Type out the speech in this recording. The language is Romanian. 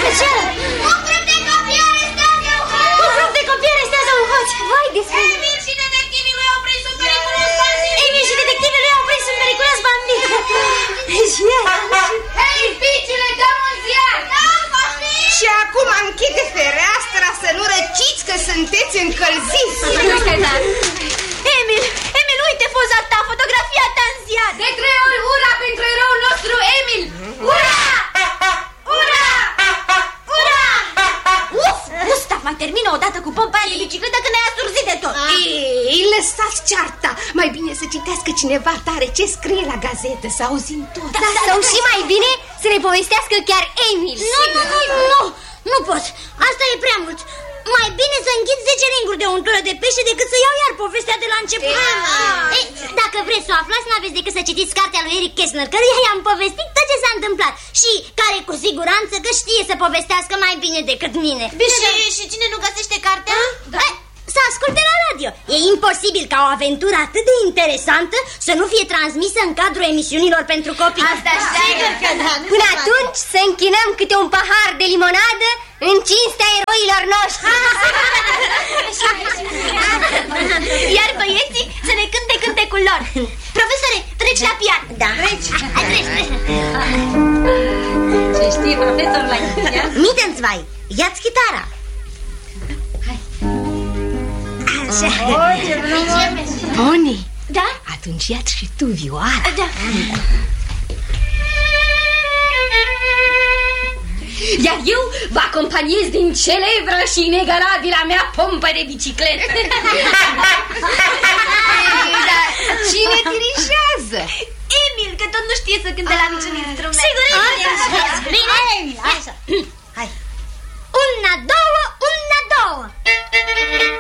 specială. Un grup de copii arestează un hoț. Un grup de copii arestează un hoț. Vai de sfânt. Emil și detectivii lui au prins un periculos bandit. Emil și detectivii lui au prins un periculos bandit. Hei, fiicele, dăm un ziar. Da, poftim. Și acum închide fereastra să nu răciți că sunteți încălziți. Emil, uite poza ta, fotografia ta în ziar. De 3 ori ura pentru eroul nostru, Emil. Ura! Ura! Ura! Uf, Gustav mai termină odată cu pompa aia de bicicletă când ai asurzit de tot. Ei, lăsați cearta. Mai bine să citească cineva tare ce scrie la gazetă, să auzim tot. Sau și mai bine să ne povestească chiar Emil. Nu pot, asta e prea mult. Mai bine să închid 10 ringuri de untură de pește decât să iau iar povestea de la început. Dacă vreți să o aflați, n-aveți decât să citiți cartea lui Eric Kästner, căruia i-am povestit tot ce s-a întâmplat și care cu siguranță că știe să povestească mai bine decât mine. Și cine nu găsește cartea? Să asculte la radio. E imposibil ca o aventură atât de interesantă să nu fie transmisă în cadrul emisiunilor pentru copii. Asta sigur că da. Până atunci să închinăm câte un pahar de limonadă în cinstea eroilor noștri. Iar băieții să ne cânte cântecul lor. Profesore, treci la pian. Da. Treci. Ce știe profesorul la pian? Mittenzwei, ia-ți chitara. Boni, Da? atunci ia-ți și tu vioara. Da. Iar eu vă acompaniez din celebra și inegalabila mea pompă de bicicletă. Dar cine dirigează? Emil, că tot nu știe să cânte la niciun instrument. Sigur, Emil.